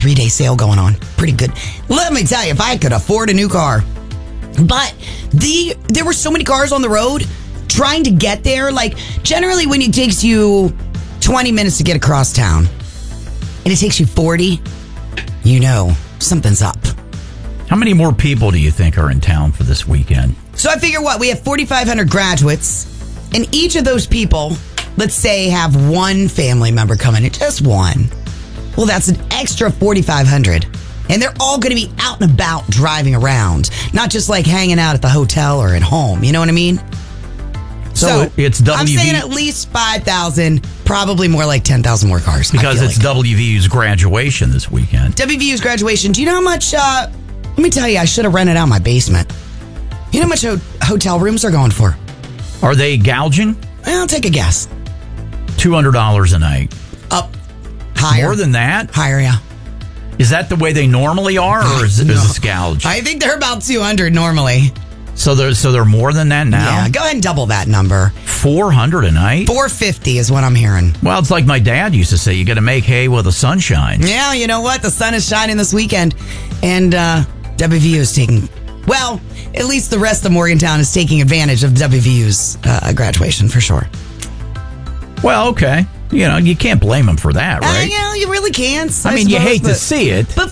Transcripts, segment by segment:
3-day sale going on. Pretty good. Let me tell you, if I could afford a new car. But there were so many cars on the road trying to get there. Like, generally when it takes you 20 minutes to get across town and it takes you 40, you know something's up. How many more people do you think are in town for this weekend? So I figure we have 4,500 graduates, and each of those people, let's say, have one family member coming in, just one. Well, that's an extra 4,500. And they're all going to be out and about driving around, not just like hanging out at the hotel or at home. You know what I mean? So it's WV. I'm saying at least 5,000, probably more like 10,000 more cars. Because it's WVU's graduation this weekend. WVU's graduation. Do you know how much, let me tell you, I should have rented out my basement. You know how much hotel rooms are going for? Are they gouging? I'll take a guess. $200 a night. Up. Higher. More than that? Higher, yeah. Is that the way they normally are, or is this gouged? I think they're about 200 normally. So they're more than that now? Yeah, go ahead and double that number. 400 a night? 450 is what I'm hearing. Well, it's like my dad used to say, you got to make hay while the sun shines. Yeah, you know what? The sun is shining this weekend. And WVU is taking, well, at least the rest of Morgantown is taking advantage of WVU's graduation for sure. Well, okay. You know, you can't blame them for that, right? You really can't. I mean, you hate to see it. But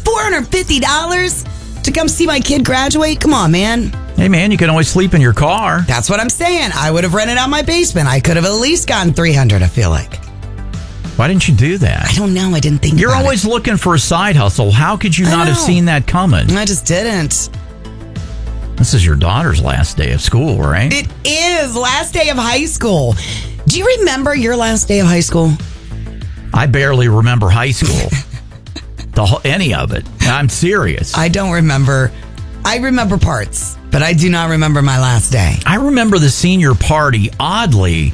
$450 to come see my kid graduate? Come on, man. Hey, man, you can always sleep in your car. That's what I'm saying. I would have rented out my basement. I could have at least gotten $300, I feel like. Why didn't you do that? I don't know. I didn't think You're always looking for a side hustle. How could you not have seen that coming? I just didn't. This is your daughter's last day of school, right? It is. Last day of high school. Do you remember your last day of high school? I barely remember high school. Any of it. I'm serious. I don't remember. I remember parts, but I do not remember my last day. I remember the senior party, oddly,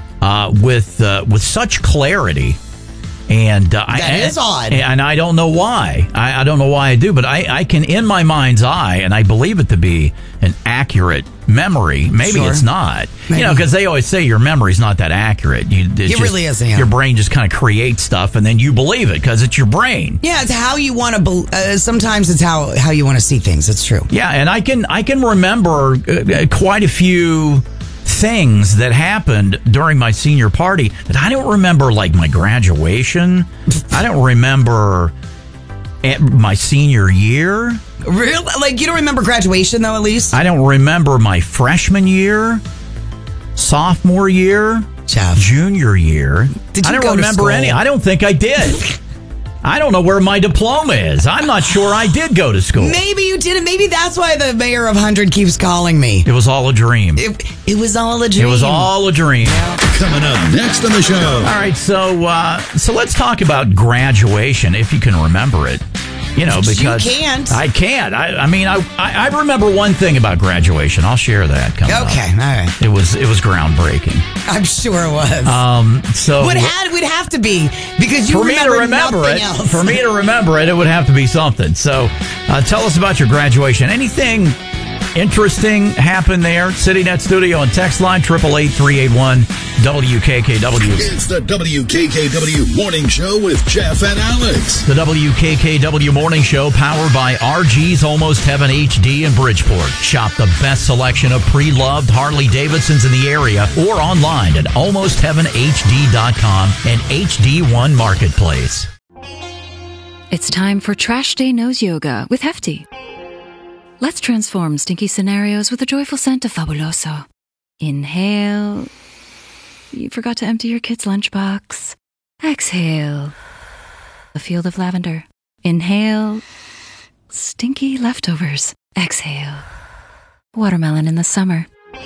with such clarity. And that is odd. And I don't know why. I don't know why I do, but I can, in my mind's eye, and I believe it to be an accurate memory. Maybe it's not. Maybe. You know, because they always say your memory's not that accurate. It really isn't. Yeah. Your brain just kind of creates stuff, and then you believe it because it's your brain. Yeah, it's how you want to. Sometimes it's how you want to see things. It's true. Yeah, and I can remember quite a few things that happened during my senior party that I don't remember, like my graduation. I don't remember my senior year. Really? Like, you don't remember graduation, though, at least? I don't remember my freshman year, sophomore year, Jeff. Junior year. Did you I don't go to remember school? any. I don't think I did. I don't know where my diploma is. I'm not sure I did go to school. Maybe you didn't. Maybe that's why the mayor of 100 keeps calling me. It was all a dream. It was all a dream. It was all a dream. Coming up next on the show. All right, so let's talk about graduation, if you can remember it. You know, because you can't. I can't. I mean, I remember one thing about graduation. I'll share that coming up. Okay, all right. It was groundbreaking. I'm sure it was. So would have to be, because you for me to remember it. Else. For me to remember it, it would have to be something. So, tell us about your graduation. Anything interesting happened there? CityNet Studio and text line 888-381-WKKW. It's the WKKW Morning Show with Jeff and Alex. The WKKW Morning Show, powered by RG's Almost Heaven HD in Bridgeport. Shop the best selection of pre-loved Harley-Davidsons in the area or online at almostheavenhd.com and HD1 Marketplace. It's time for Trash Day Nose Yoga with Hefty. Let's transform stinky scenarios with the joyful scent of Fabuloso. Inhale. You forgot to empty your kid's lunchbox. Exhale. A field of lavender. Inhale. Stinky leftovers. Exhale. Watermelon in the summer.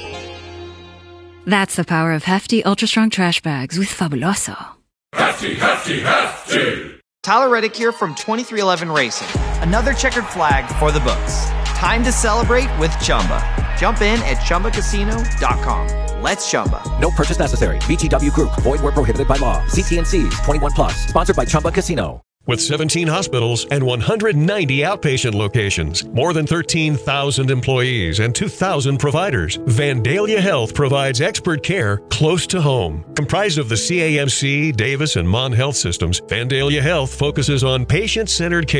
That's the power of Hefty Ultra Strong Trash Bags with Fabuloso. Hefty, Hefty, Hefty! Tyler Reddick here from 2311 Racing. Another checkered flag for the books. Time to celebrate with Chumba. Jump in at ChumbaCasino.com. Let's Chumba. No purchase necessary. VGW Group. Void where prohibited by law. See T&Cs. 21+. Sponsored by Chumba Casino. With 17 hospitals and 190 outpatient locations, more than 13,000 employees and 2,000 providers, Vandalia Health provides expert care close to home. Comprised of the CAMC, Davis, and Mon Health systems, Vandalia Health focuses on patient-centered care